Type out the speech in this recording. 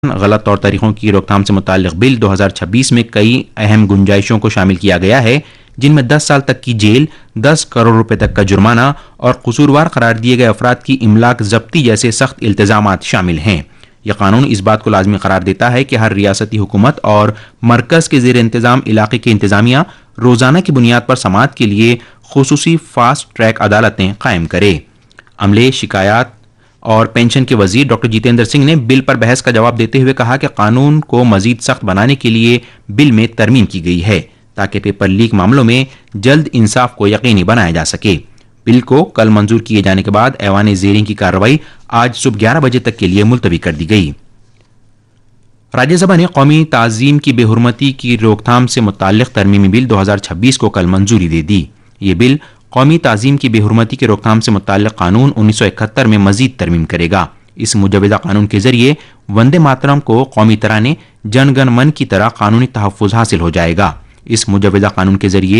غلط طور طریقوں کی روک تھام سے متعلق بل 2026 میں کئی اہم گنجائشوں کو شامل کیا گیا ہے، جن میں 10 سال تک کی جیل، 10 کروڑ روپے تک کا جرمانہ اور قصوروار قرار دیے گئے افراد کی املاک ضبطی جیسے سخت التزامات شامل ہیں۔ یہ قانون اس بات کو لازمی قرار دیتا ہے کہ ہر ریاستی حکومت اور مرکز کے زیر انتظام علاقے کی انتظامیہ روزانہ کی بنیاد پر سماعت کے لیے خصوصی فاسٹ ٹریک عدالتیں قائم کرے۔ عملے، شکایات اور پینشن کے وزیر ڈاکٹر جتیندر سنگھ نے بل پر بحث کا جواب دیتے ہوئے کہا کہ قانون کو مزید سخت بنانے کے لیے بل میں ترمیم کی گئی ہے تاکہ پیپر لیک معاملوں میں جلد انصاف کو یقینی بنایا جا سکے۔ بل کو کل منظور کیے جانے کے بعد ایوان زیریں کی کارروائی آج صبح 11 بجے تک کے لیے ملتوی کر دی گئی۔ راجیہ سبھا نے قومی تعظیم کی بے حرمتی کی روک تھام سے متعلق ترمیمی بل 2026 کو کل منظوری دے دی۔ یہ بل قومی تعظیم کی بے حرمتی کی روک تھام سے متعلق قانون 1971 میں مزید ترمیم کرے گا۔ اس مجوزہ قانون کے ذریعے وندے ماترم کو قومی ترانے جن گن من کی طرح قانونی تحفظ حاصل ہو جائے گا۔ اس مجوزہ قانون کے ذریعے